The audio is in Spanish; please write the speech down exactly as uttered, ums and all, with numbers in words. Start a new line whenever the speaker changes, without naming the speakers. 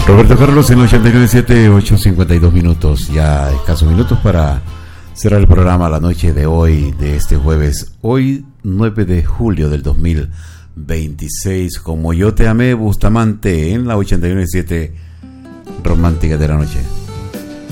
Roberto Carlos en ochenta y nueve punto siete, ocho cincuenta y dos minutos, ya escasos minutos para cerrar el programa la noche de hoy, de este jueves, hoy nueve de julio del dos mil veintiséis, como yo te amé, Bustamante, en la ochenta y nueve punto siete romántica de la noche.